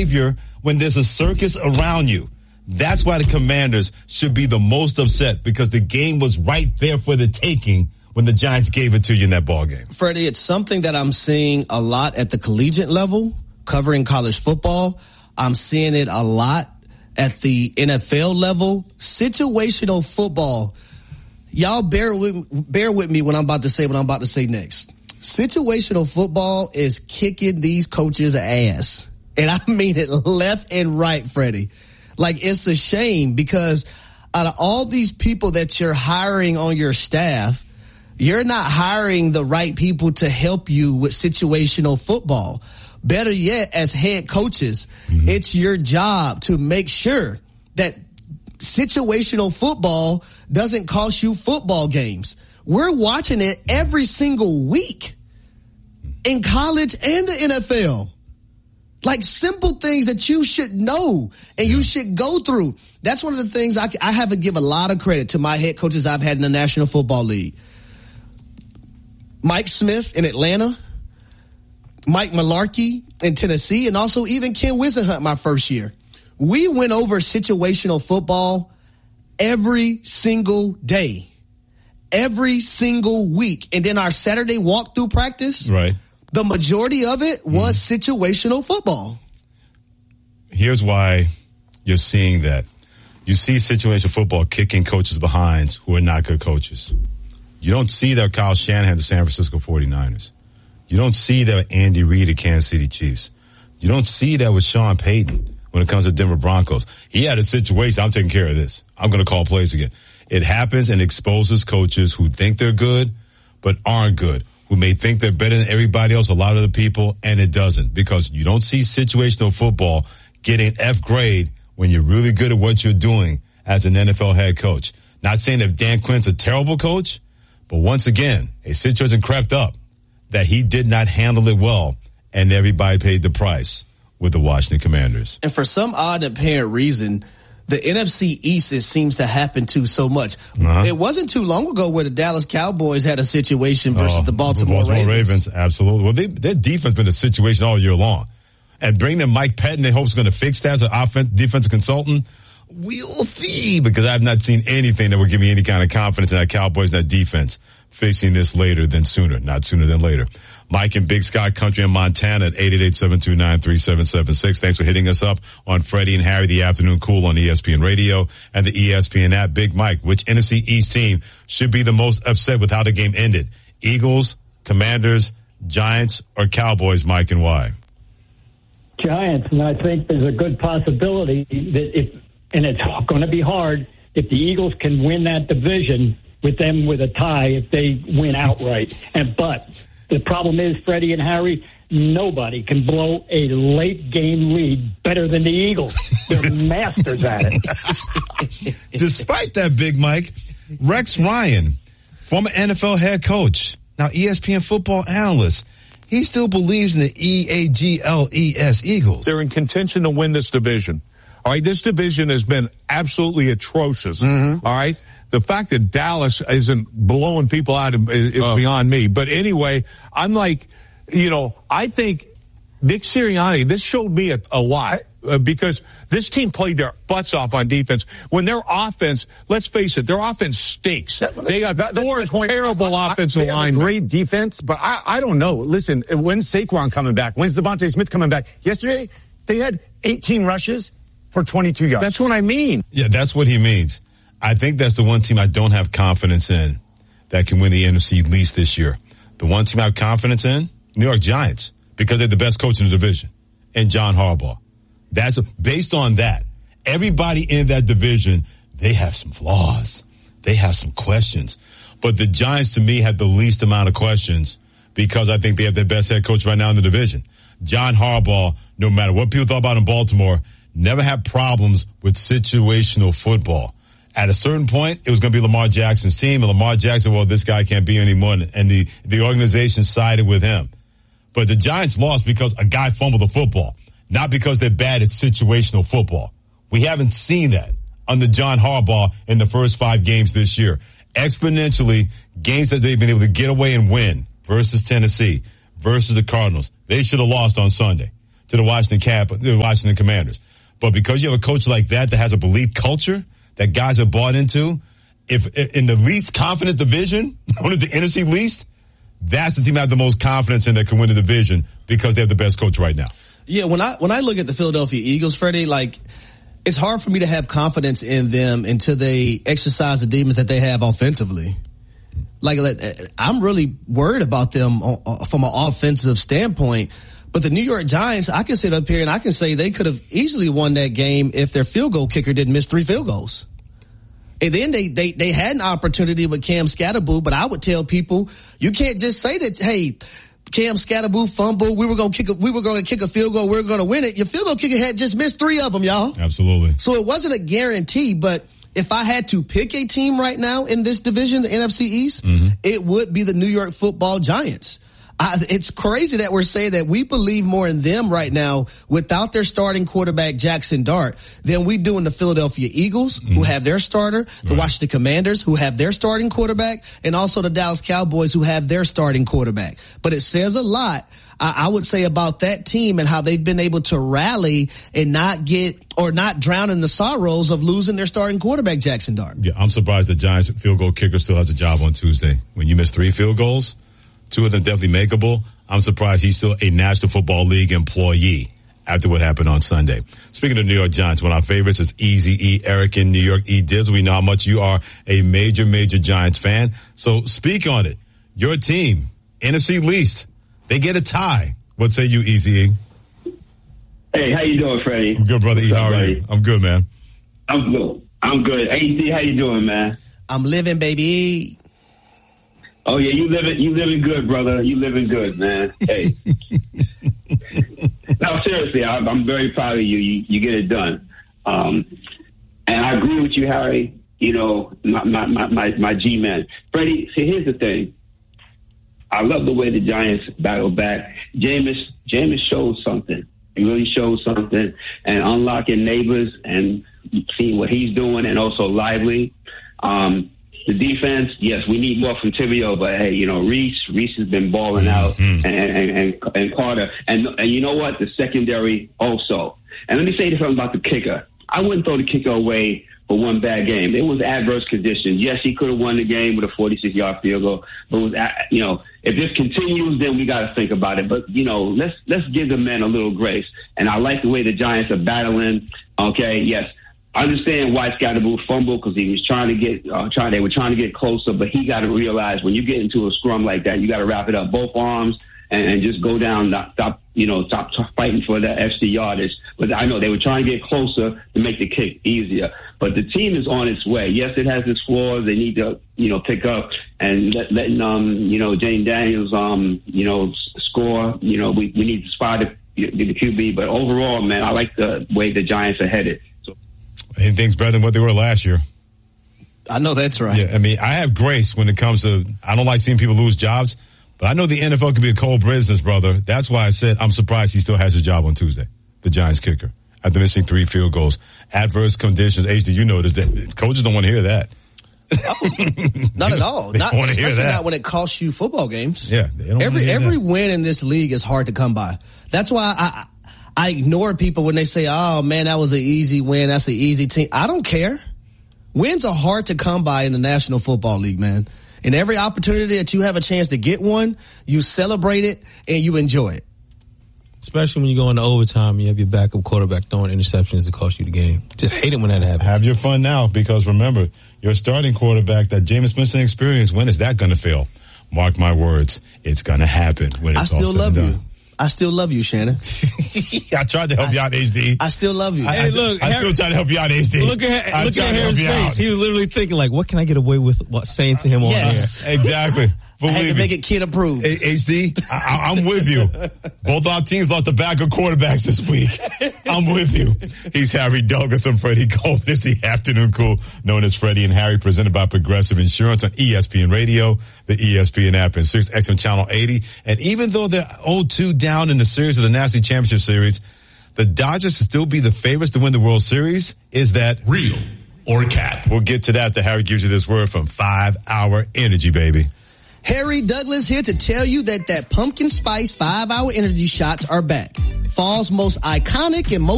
behavior when there's a circus around you. That's why the Commanders should be the most upset, because the game was right there for the taking when the Giants gave it to you in that ball game. Freddie, it's something that I'm seeing a lot at the collegiate level, covering college football. I'm seeing it a lot at the NFL level. Situational football. Y'all bear with me when I'm about to say what I'm about to say next. Situational football is kicking these coaches' ass. And I mean it left and right, Freddie. Like, it's a shame, because out of all these people that you're hiring on your staff, you're not hiring the right people to help you with situational football. Better yet, as head coaches, it's your job to make sure that situational football doesn't cost you football games. We're watching it every single week in college and the NFL. Like, simple things that you should know and you should go through. That's one of the things I have to give a lot of credit to my head coaches I've had in the National Football League. Mike Smith in Atlanta, Mike Mularkey in Tennessee, and also even Ken Wisenhunt my first year. We went over situational football every single day, every single week. And then our Saturday walkthrough practice, right, the majority of it was situational football. Here's why you're seeing that. You see situational football kicking coaches behinds who are not good coaches. You don't see that with Kyle Shanahan, the San Francisco 49ers. You don't see that with Andy Reid, the Kansas City Chiefs. You don't see that with Sean Payton when it comes to Denver Broncos. He had a situation, I'm taking care of this. I'm going to call plays again. It happens and exposes coaches who think they're good but aren't good, who may think they're better than everybody else, a lot of the people, and it doesn't, because you don't see situational football getting an F grade when you're really good at what you're doing as an NFL head coach. Not saying that Dan Quinn's a terrible coach, but once again, a situation crept up that he did not handle it well, and everybody paid the price with the Washington Commanders. And for some odd and apparent reason, the NFC East, it seems to happen to so much. It wasn't too long ago where the Dallas Cowboys had a situation versus the Baltimore Ravens. Absolutely. Well, their defense been a situation all year long. And bringing in Mike Pettin, they hope is going to fix that as an defensive consultant. We'll see, because I have not seen anything that would give me any kind of confidence in that Cowboys and that defense fixing this later than sooner, not sooner than later. Mike in Big Sky Country in Montana at 888-729-3776. Thanks for hitting us up on Freddie and Harry, the Afternoon Cool on ESPN Radio and the ESPN app. Big Mike, which NFC East team should be the most upset with how the game ended? Eagles, Commanders, Giants, or Cowboys, Mike, and why? Giants, and I think there's a good possibility that and it's going to be hard, if the Eagles can win that division with them with a tie, if they win outright. But the problem is, Freddie and Harry, nobody can blow a late game lead better than the Eagles. They're masters at it. Despite that, Big Mike, Rex Ryan, former NFL head coach, now ESPN football analyst, he still believes in the EAGLES Eagles. They're in contention to win this division. All right, this division has been absolutely atrocious. All right, the fact that Dallas isn't blowing people out is beyond me. But anyway, I'm like, I think Nick Sirianni, this showed me a lot. Because this team played their butts off on defense. When their offense, let's face it, their offense stinks. They got four terrible offensive line. Great defense, but I don't know. Listen, when's Saquon coming back? When's Devontae Smith coming back? Yesterday, they had 18 rushes for 22 yards. That's what I mean. Yeah, that's what he means. I think that's the one team I don't have confidence in that can win the NFC least this year. The one team I have confidence in, New York Giants, because they're the best coach in the division, and John Harbaugh. That's based on that. Everybody in that division, they have some flaws. They have some questions. But the Giants, to me, have the least amount of questions because I think they have their best head coach right now in the division. John Harbaugh, no matter what people thought about in Baltimore, never had problems with situational football. At a certain point, it was going to be Lamar Jackson's team, and Lamar Jackson, well, this guy can't be anymore, and the organization sided with him. But the Giants lost because a guy fumbled the football. Not because they're bad at situational football. We haven't seen that under John Harbaugh in the first 5 games this year. Exponentially, games that they've been able to get away and win versus Tennessee, versus the Cardinals. They should have lost on Sunday. to the Washington Commanders. But because you have a coach like that has a belief culture that guys are bought into, if in the least confident division, known as the NFC least, that's the team I have the most confidence in that can win the division because they have the best coach right now. Yeah, when I look at the Philadelphia Eagles, Freddie, like, it's hard for me to have confidence in them until they exercise the demons that they have offensively. Like, I'm really worried about them from an offensive standpoint. But the New York Giants, I can sit up here and I can say they could have easily won that game if their field goal kicker didn't miss 3 field goals. And then they had an opportunity with Cam Scatterboo, but I would tell people, you can't just say that, hey, Cam Scatterboo fumble, we were going to kick a field goal, we were going to win it. Your field goal kicker had just missed 3 of them, y'all. Absolutely. So it wasn't a guarantee, but if I had to pick a team right now in this division, the NFC East, it would be the New York Football Giants. It's crazy that we're saying that we believe more in them right now without their starting quarterback, Jackson Dart, than we do in the Philadelphia Eagles, who have their starter, the Washington Commanders, who have their starting quarterback, and also the Dallas Cowboys, who have their starting quarterback. But it says a lot, I would say, about that team and how they've been able to rally and not drown in the sorrows of losing their starting quarterback, Jackson Dart. Yeah, I'm surprised the Giants field goal kicker still has a job on Tuesday. When you miss 3 field goals, 2 of them definitely makeable, I'm surprised he's still a National Football League employee after what happened on Sunday. Speaking of New York Giants, one of our favorites is Easy E, Eric in New York, E Dizzle. We know how much you are a major Giants fan. So speak on it. Your team, NFC least, they get a tie. What say you, Easy E? Hey, how you doing, Freddie? I'm good, brother. What's How are you? I'm good, man. I'm good. AC, how you doing, man? I'm living, baby. Oh yeah, you living good, brother. You living good, man. Hey. No, seriously, I'm very proud of you. You get it done. And I agree with you, Harry. You know, my G-man. Freddie, see, here's the thing. I love the way the Giants battle back. Jameis showed something. He really showed something. And unlocking Neighbors and seeing what he's doing, and also Lively. The defense, yes, we need more from Tibio, but hey, you know, Reese has been balling out, and Carter, and you know what, the secondary also. And let me say something about the kicker. I wouldn't throw the kicker away for one bad game. It was adverse conditions. Yes, he could have won the game with a 46-yard field goal, but it was, you know, if this continues, then we got to think about it. But you know, let's give the men a little grace. And I like the way the Giants are battling. Okay, yes. I understand why Scatterboo fumbled because he was they were trying to get closer, but he got to realize when you get into a scrum like that, you got to wrap it up both arms and just go down, stop fighting for that extra yardage. But I know they were trying to get closer to make the kick easier. But the team is on its way. Yes, it has its flaws. They need to, pick up and letting Jane Daniels, score. We need to spot the QB. But overall, man, I like the way the Giants are headed. Anything's better than what they were last year. I know that's right. Yeah, I mean, I have grace when it comes to, I don't like seeing people lose jobs, but I know the NFL can be a cold business, brother. That's why I said I'm surprised he still has his job on Tuesday, the Giants kicker, after missing 3 field goals. Adverse conditions. HD, you noticed that coaches don't want to hear that. Not at all. Especially not when it costs you football games. Yeah. Every win in this league is hard to come by. That's why I ignore people when they say, oh, man, that was an easy win. That's an easy team. I don't care. Wins are hard to come by in the National Football League, man. And every opportunity that you have a chance to get one, you celebrate it and you enjoy it. Especially when you go into overtime, you have your backup quarterback throwing interceptions to cost you the game. Just hate it when that happens. Have your fun now, because remember, your starting quarterback, that Jameis Winston experience, when is that going to fail? Mark my words, it's going to happen when it's all said and done. I still love you, Shannon. I tried to help you out, HD. I still love you. Hey, look, I still try to help you out, HD. Look at Harry's face. He was literally thinking, like, what can I get away with saying to him on air? Exactly. I had to make it kid approved. Hey, HD, I'm with you. Both our teams lost the backup quarterbacks this week. I'm with you. He's Harry Douglas and Freddie Coleman. It's the Afternoon Cool, known as Freddie and Harry, presented by Progressive Insurance on ESPN Radio, the ESPN app, and Sirius XM Channel 80. And even though they're 0-2 down in the series of the National Championship Series, the Dodgers still be the favorites to win the World Series. Is that real or cap? We'll get to that. Harry gives you this word from 5 Hour Energy, baby. Harry Douglas here to tell you that pumpkin spice 5-hour energy shots are back. Fall's most iconic and most